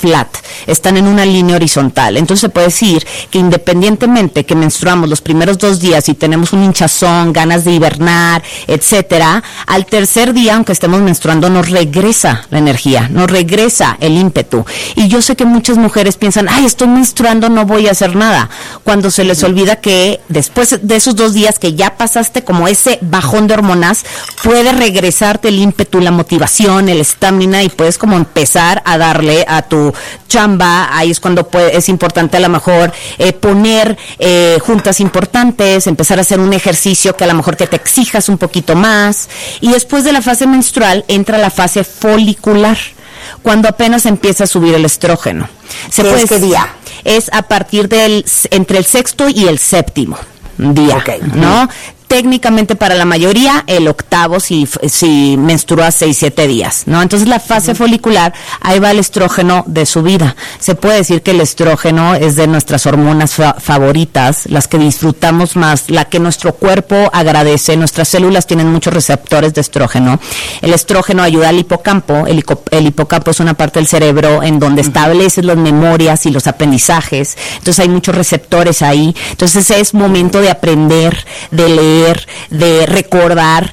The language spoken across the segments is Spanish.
flat, están en una línea horizontal. Entonces se puede decir que independientemente que menstruamos los primeros 2 días y tenemos un hinchazón, ganas de hibernar, etcétera, al tercer día, aunque estemos menstruando, nos regresa la energía, nos regresa el ímpetu. Y yo sé que muchas mujeres piensan, ay, estoy menstruando, no voy a hacer nada, cuando se les olvida que después de esos 2 días que ya pasaste como ese bajón de hormonas, puede regresarte el ímpetu, la motivación, el estamina, y puedes como empezar a darle a tu chamba. Ahí es cuando es importante a lo mejor poner juntas importantes, empezar a hacer un ejercicio que a lo mejor que te exijas un poquito más. Y después de la fase menstrual entra la fase folicular, cuando apenas empieza a subir el estrógeno. ¿Qué día? Es a partir entre el 6º y el 7º día, okay, ¿no? Técnicamente para la mayoría el 8º si menstrua 6-7 días, ¿no? Entonces la fase folicular, ahí va el estrógeno de su vida. Se puede decir que el estrógeno es de nuestras hormonas favoritas, las que disfrutamos más, la que nuestro cuerpo agradece. Nuestras células tienen muchos receptores de estrógeno. El estrógeno ayuda al hipocampo. El hipocampo es una parte del cerebro en donde estableces las memorias y los aprendizajes. Entonces hay muchos receptores ahí. Entonces es momento de aprender, de leer, de recordar,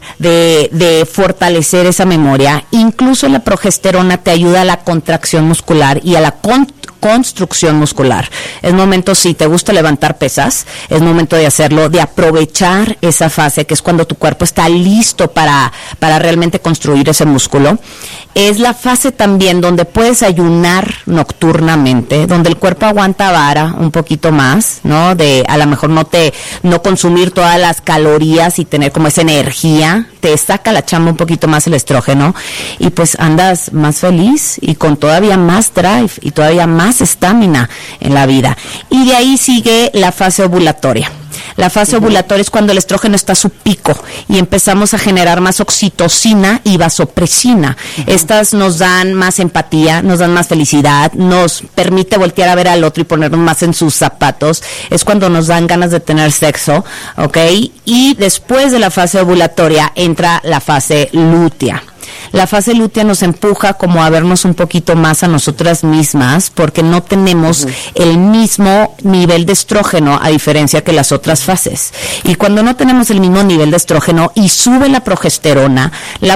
de fortalecer esa memoria. Incluso la progesterona te ayuda a la contracción muscular y a la construcción muscular. Es momento, si te gusta levantar pesas, es momento de hacerlo, de aprovechar esa fase, que es cuando tu cuerpo está listo para realmente construir ese músculo. Es la fase también donde puedes ayunar nocturnamente, donde el cuerpo aguanta vara un poquito más, ¿no? De a lo mejor no consumir todas las calorías y tener como esa energía, te saca la chamba un poquito más el estrógeno, y pues andas más feliz y con todavía más drive y todavía más estamina en la vida. Y de ahí sigue la fase ovulatoria. La fase ovulatoria es cuando el estrógeno está a su pico y empezamos a generar más oxitocina y vasopresina. Estas nos dan más empatía, nos dan más felicidad, nos permite voltear a ver al otro y ponernos más en sus zapatos. Es cuando nos dan ganas de tener sexo, ¿ok? Y después de la fase ovulatoria entra la fase lútea. La fase lútea nos empuja como a vernos un poquito más a nosotras mismas, porque no tenemos el mismo nivel de estrógeno a diferencia que las otras fases. Y cuando no tenemos el mismo nivel de estrógeno y sube la progesterona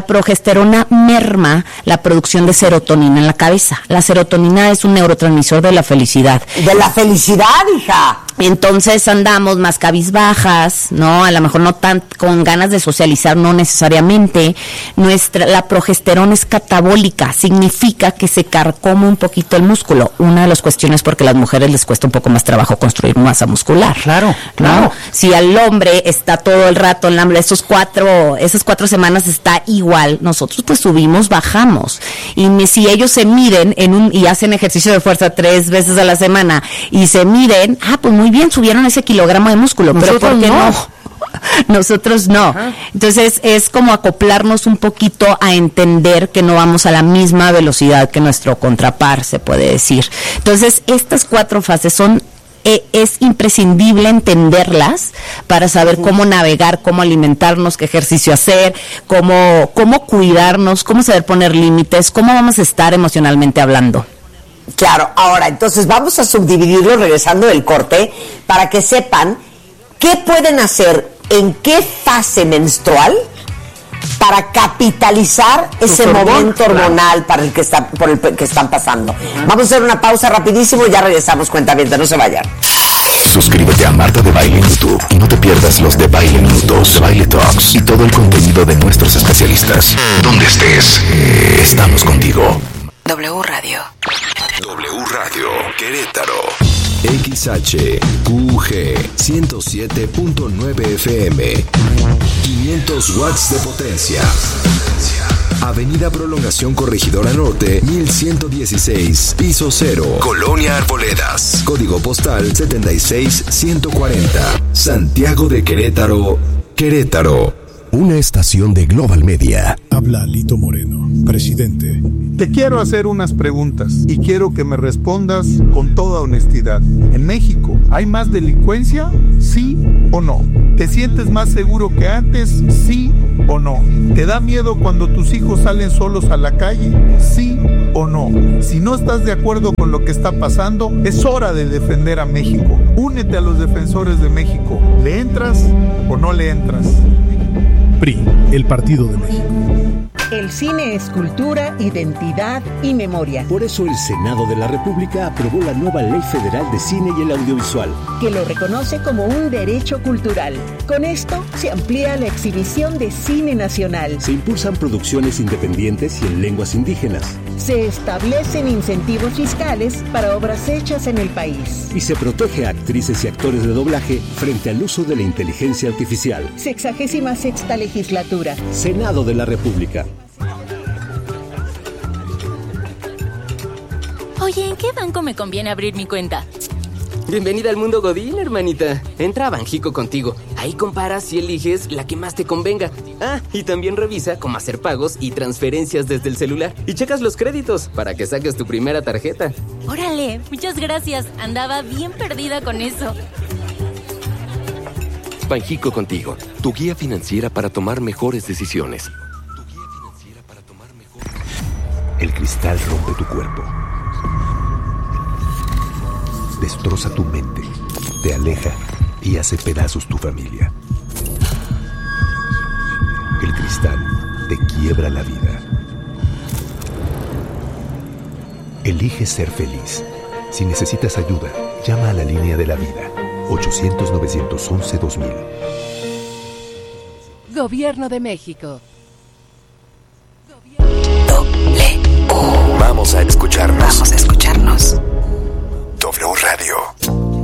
merma la producción de serotonina en la cabeza. La serotonina es un neurotransmisor de la felicidad. ¿De la felicidad, hija? Entonces andamos más cabizbajas, ¿no? A lo mejor no tan con ganas de socializar, no necesariamente. La progesterona es catabólica, significa que se carcome un poquito el músculo. Una de las cuestiones porque a las mujeres les cuesta un poco más trabajo construir masa muscular. Claro, ¿no? Si al hombre está todo el rato, esas 4 semanas está igual, nosotros pues subimos, bajamos. Y si ellos se miden y hacen ejercicio de fuerza 3 veces a la semana y se miden, pues muy bien, subieron ese kilogramo de músculo, pero ¿por qué no? Nosotros no. Ajá. Entonces es como acoplarnos un poquito a entender que no vamos a la misma velocidad que nuestro contrapar, se puede decir. Entonces estas 4 fases es imprescindible entenderlas para saber cómo navegar, cómo alimentarnos, qué ejercicio hacer, cómo cuidarnos, cómo saber poner límites, cómo vamos a estar emocionalmente hablando. Claro, ahora, entonces vamos a subdividirlo regresando del corte para que sepan qué pueden hacer en qué fase menstrual para capitalizar ese momento hormonal por el que están pasando. Vamos a hacer una pausa rapidísimo y ya regresamos, cuentavientes, no se vayan. Suscríbete a Marta de Baile en YouTube y no te pierdas los de Baile Minutos, de Baile Talks y todo el contenido de nuestros especialistas. Donde estés, estamos contigo. W Radio. W Radio Querétaro. XHQG 107.9 FM. 500 watts de potencia. Avenida Prolongación Corregidora Norte, 1116, piso 0. Colonia Arboledas. Código postal 76140. Santiago de Querétaro, Querétaro. Una estación de Global Media. Habla Lito Moreno, presidente. Te quiero hacer unas preguntas y quiero que me respondas con toda honestidad. ¿En México hay más delincuencia? ¿Sí o no? ¿Te sientes más seguro que antes? ¿Sí o no? ¿Te da miedo cuando tus hijos salen solos a la calle? ¿Sí o no? Si no estás de acuerdo con lo que está pasando, es hora de defender a México. Únete a los defensores de México. ¿Le entras o no le entras? PRI, el Partido de México. El cine es cultura, identidad y memoria. Por eso el Senado de la República aprobó la nueva Ley Federal de Cine y el Audiovisual, que lo reconoce como un derecho cultural. Con esto se amplía la exhibición de cine nacional. Se impulsan producciones independientes y en lenguas indígenas. Se establecen incentivos fiscales para obras hechas en el país. Y se protege a actrices y actores de doblaje frente al uso de la inteligencia artificial. 66ª legislatura. Senado de la República. Oye, ¿en qué banco me conviene abrir mi cuenta? Bienvenida al mundo Godín, hermanita. Entra a Banjico Contigo. Ahí comparas y eliges la que más te convenga. Ah, y también revisa cómo hacer pagos y transferencias desde el celular. Y checas los créditos para que saques tu primera tarjeta. Órale, muchas gracias. Andaba bien perdida con eso. Banjico Contigo, tu guía financiera para tomar mejores decisiones. El cristal rompe tu cuerpo. Destroza tu mente, te aleja y hace pedazos tu familia. El cristal te quiebra la vida. Elige ser feliz. Si necesitas ayuda, llama a la línea de la vida. 800-911-2000. Gobierno de México. Vamos a escucharnos. Vamos a escucharnos. W Radio.